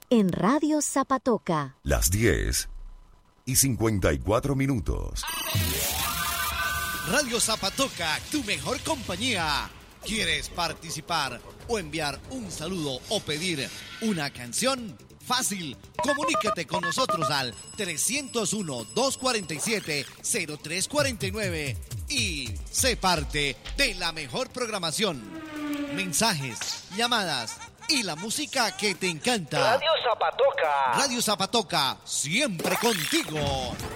en Radio Zapatoca. Las 10:54. Radio Zapatoca, tu mejor compañía. ¿Quieres participar o enviar un saludo o pedir una canción? Fácil, comunícate con nosotros al 301-247-0349 y sé parte de la mejor programación. Mensajes, llamadas y la música que te encanta. Radio Zapatoca. Radio Zapatoca, siempre contigo.